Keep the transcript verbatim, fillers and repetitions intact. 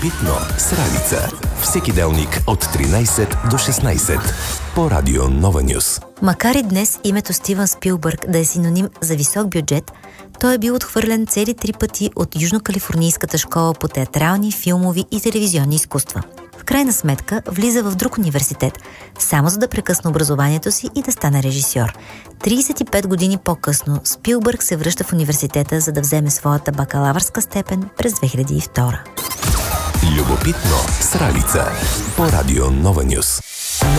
Любопитно с Ралица. Всеки делник от тринайсет до шестнайсет по Радио Нова Нюс. Макар и днес името Стивън Спилбърг да е синоним за висок бюджет, той е бил отхвърлен цели три пъти от Южнокалифорнийската школа по театрални, филмови и телевизионни изкуства. В крайна сметка влиза в друг университет, само за да прекъсне образованието си и да стане режисьор. трийсет и пет години по-късно Спилбърг се връща в университета, за да вземе своята бакалавърска степен през две хиляди и втора. Любопитно с Ралица по Радио Нова Нюс.